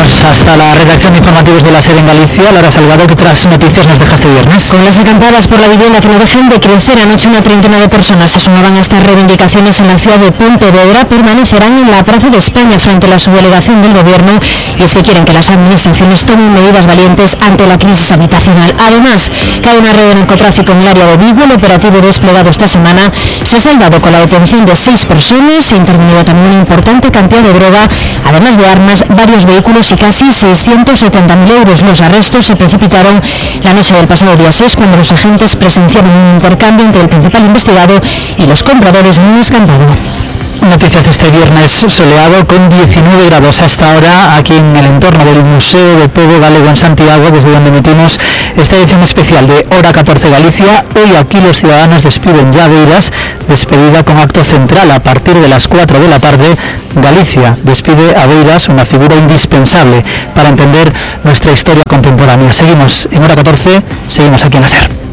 Vamos hasta la redacción de informativos de la SER en Galicia. Laura Salgado, ¿qué otras noticias nos deja este viernes? Con las acampadas por la vivienda que no dejan de crecer, anoche una treintena de personas se sumaban a estas reivindicaciones en la ciudad de Pontevedra. Permanecerán en la Plaza de España frente a la subdelegación del gobierno, y es que quieren que las administraciones tomen medidas valientes ante la crisis habitacional. Además, cae una red de narcotráfico en el área de Vigo. El operativo desplegado esta semana se ha saldado con la detención de 6 personas. Se ha intervenido también una importante cantidad de droga, además de armas, varios vehículos y casi 670.000 euros. Los arrestos se precipitaron la noche del pasado día 6, cuando los agentes presenciaron un intercambio entre el principal investigado y los compradores en un escándalo. Noticias de este viernes soleado con 19 grados hasta ahora aquí en el entorno del Museo de Pobo Galego en Santiago, desde donde emitimos esta edición especial de Hora 14 Galicia. Hoy aquí los ciudadanos despiden ya Beiras, despedida con acto central a partir de las 4 de la tarde. Galicia despide a Beiras, una figura indispensable para entender nuestra historia contemporánea. Seguimos en Hora 14, seguimos aquí en la SER.